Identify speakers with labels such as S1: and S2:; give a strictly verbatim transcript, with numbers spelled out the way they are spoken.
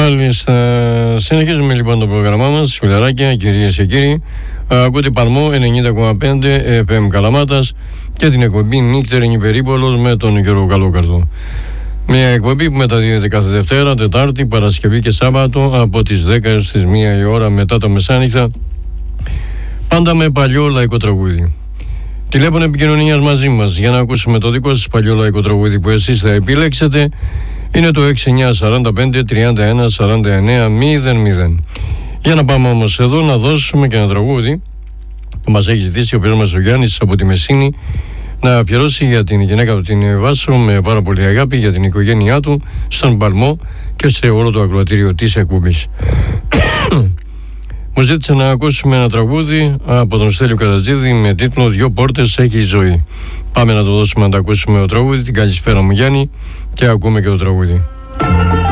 S1: Μάλιστα. Συνεχίζουμε λοιπόν το πρόγραμμά μας, σκουλαράκια, κυρίες και κύριοι. Ακούτε Παλμό ενενήντα κόμμα πέντε εφ εμ Καλαμάτας και την εκπομπή Νύχτερη Περίπολος με τον Γιώργο Καλόκαρδο. Μια εκπομπή που μεταδίδεται κάθε Δευτέρα, Τετάρτη, Παρασκευή και Σάββατο από τις δέκα έως τις μία η ώρα μετά τα μεσάνυχτα, πάντα με παλιό λαϊκό τραγούδι. Τηλέφωνο επικοινωνίας μαζί μας για να ακούσουμε το δικό σας παλιό λαϊκό τραγούδι που εσείς θα επιλέξετε είναι το έξι εννιά τέσσερα πέντε τριάντα ένα σαράντα εννέα μηδέν μηδέν. Για να πάμε όμως εδώ να δώσουμε και ένα τραγούδι που μας έχει ζητήσει ο φίλος μας ο Γιάννης από τη Μεσίνη να αφιερώσει για την γυναίκα του την Βάσο με πάρα πολύ αγάπη, για την οικογένειά του, στον Παλμό και σε όλο το ακροατήριο της εκπομπής. Μου ζήτησε να ακούσουμε ένα τραγούδι από τον Στέλιο Καρατζίδη με τίτλο «Δυο πόρτες έχει η ζωή». Πάμε να το δώσουμε να το ακούσουμε το τραγούδι. Την καλησπέρα μου Γιάννη, και ακούμε και το τραγούδι.